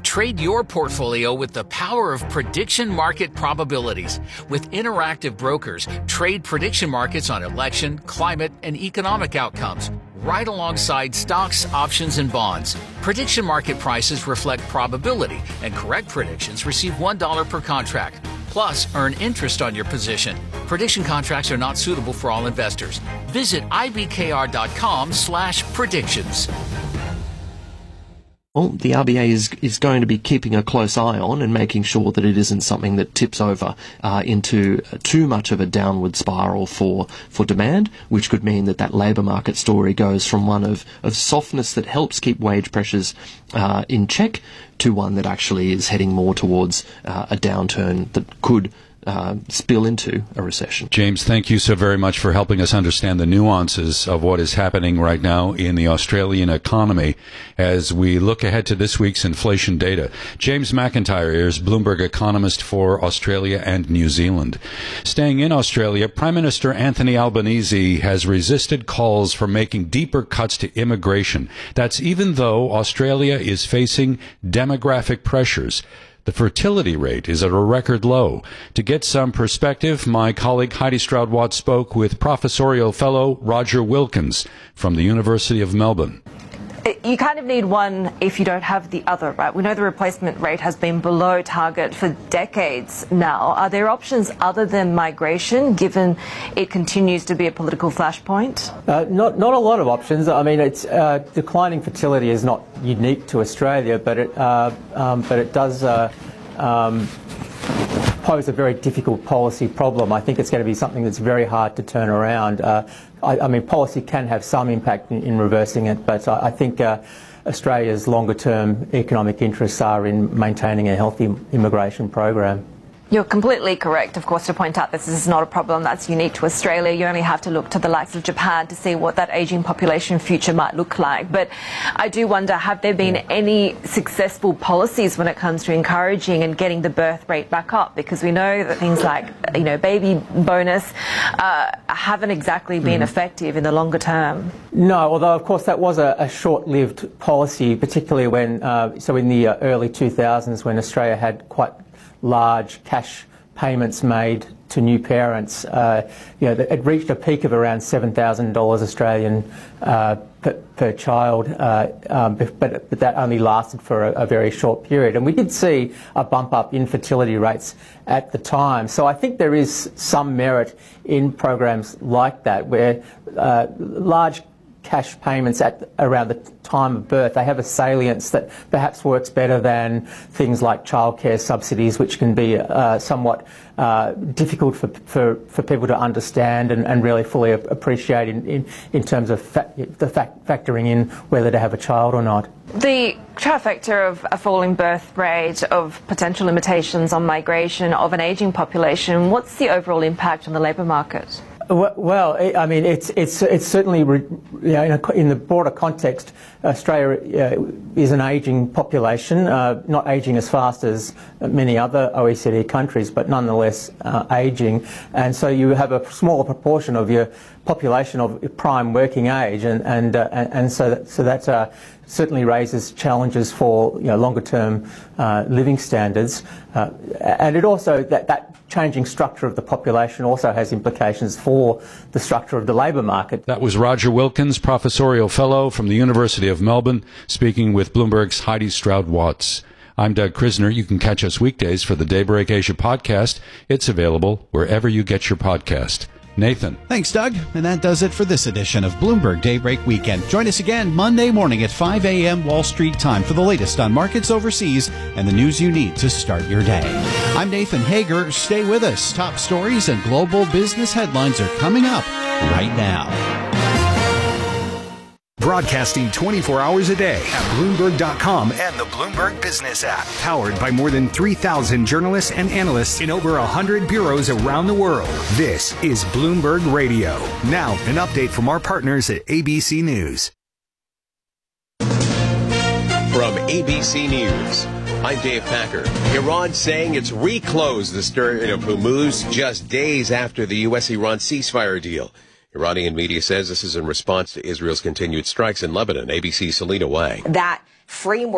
Trade your portfolio with the power of prediction market probabilities. With interactive brokers, trade prediction markets on election, climate, and economic outcomes, right alongside stocks, options, and bonds. Prediction market prices reflect probability, and correct predictions receive $1 per contract. Plus, earn interest on your position. Prediction contracts are not suitable for all investors. Visit ibkr.com/predictions. Well, the RBA is going to be keeping a close eye on and making sure that it isn't something that tips over into too much of a downward spiral for demand, which could mean that labour market story goes from one of softness that helps keep wage pressures in check to one that actually is heading more towards a downturn that could spill into a recession. James, thank you so very much for helping us understand the nuances of what is happening right now in the Australian economy as we look ahead to this week's inflation data. James McIntyre is Bloomberg economist for Australia and New Zealand. Staying in Australia, Prime Minister Anthony Albanese has resisted calls for making deeper cuts to immigration. That's even though Australia is facing demographic pressures. The fertility rate is at a record low. To get some perspective, my colleague Heidi Stroud-Watt spoke with professorial fellow Roger Wilkins from the University of Melbourne. You kind of need one if you don't have the other, right? We know the replacement rate has been below target for decades now. Are there options other than migration, given it continues to be a political flashpoint? Not a lot of options. I mean, it's declining fertility is not unique to Australia, but it does pose a very difficult policy problem. I think it's going to be something that's very hard to turn around. I mean, policy can have some impact in reversing it, but I think Australia's longer-term economic interests are in maintaining a healthy immigration program. You're completely correct, of course, to point out this is not a problem that's unique to Australia. You only have to look to the likes of Japan to see what that ageing population future might look like. But I do wonder, have there been any successful policies when it comes to encouraging and getting the birth rate back up? Because we know that things like, baby bonus haven't exactly been effective in the longer term. No, although, of course, that was a short-lived policy, particularly when, so in the early 2000s when Australia had quite large cash payments made to new parents. It reached a peak of around $7,000 Australian per child, but that only lasted for a very short period. And we did see a bump up in fertility rates at the time. So I think there is some merit in programs like that, where large cash payments at around the time of birth, they have a salience that perhaps works better than things like childcare subsidies, which can be somewhat difficult for people to understand and really fully appreciate in terms of factoring in whether to have a child or not. The trifecta of a falling birth rate, of potential limitations on migration, of an ageing population, what's the overall impact on the labour market? Well, I mean, it's certainly, in the broader context, Australia is an ageing population, not ageing as fast as many other OECD countries, but nonetheless ageing. And so you have a smaller proportion of your population of prime working age, and so that certainly raises challenges for longer-term living standards, and it also that changing structure of the population also has implications for the structure of the labour market. That was Roger Wilkins, professorial fellow from the University of Melbourne, speaking with Bloomberg's Heidi Stroud-Watts. I'm Doug Krisner. You can catch us weekdays for the Daybreak Asia podcast. It's available wherever you get your podcast. Nathan. Thanks, Doug. And that does it for this edition of Bloomberg Daybreak Weekend. Join us again Monday morning at 5 a.m. Wall Street time for the latest on markets overseas and the news you need to start your day. I'm Nathan Hager. Stay with us. Top stories and global business headlines are coming up right now. Broadcasting 24 hours a day at Bloomberg.com and the Bloomberg Business app. Powered by more than 3,000 journalists and analysts in over 100 bureaus around the world. This is Bloomberg Radio. Now, an update from our partners at ABC News. From ABC News, I'm Dave Packer. Iran saying it's reclosed the Strait of Hormuz just days after the U.S.-Iran ceasefire deal. Iranian media says this is in response to Israel's continued strikes in Lebanon. ABC's Selena Wang. That framework